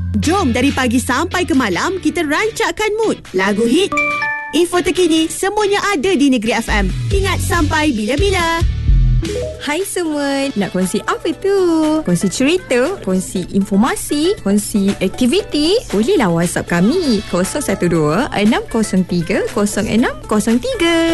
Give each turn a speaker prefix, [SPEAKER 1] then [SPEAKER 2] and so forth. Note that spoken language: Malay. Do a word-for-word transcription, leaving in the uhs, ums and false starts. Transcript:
[SPEAKER 1] Jom dari pagi sampai ke malam kita rancakkan mood. Lagu hit, info terkini, semuanya ada di Negeri F M. Ingat sampai bila-bila.
[SPEAKER 2] Hai semua, nak kongsi apa tu? Kongsi cerita, kongsi informasi, kongsi aktiviti? Bolehlah WhatsApp kami kosong satu dua enam kosong tiga kosong enam kosong tiga.